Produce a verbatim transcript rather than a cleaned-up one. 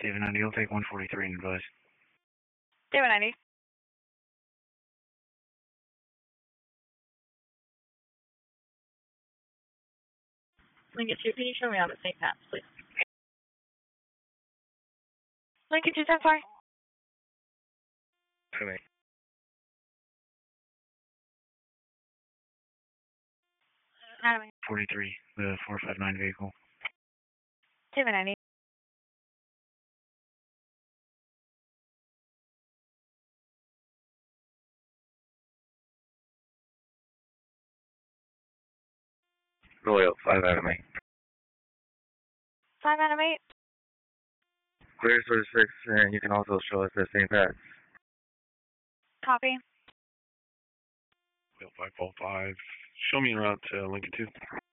David ninety, you'll take one forty-three and advise. David ninety. Lincoln two, can you show me on the same path, please? Lincoln two, ten, sorry. To me. Academy. forty-three, the four five nine vehicle. David ninety. Royal, five out of eight. five out of eight. Clear source six, and you can also show us the same path. Copy. Wheel five four five. Show me en route to Lincoln two.